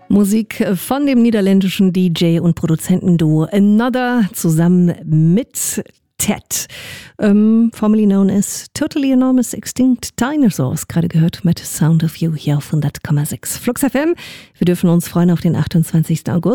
Musik von dem niederländischen DJ und Produzentenduo Another zusammen mit Ted, formerly known as Totally Enormous Extinct Dinosaurs, gerade gehört mit Sound of You hier auf 100,6 Flux FM. Wir dürfen uns freuen auf den 28. August.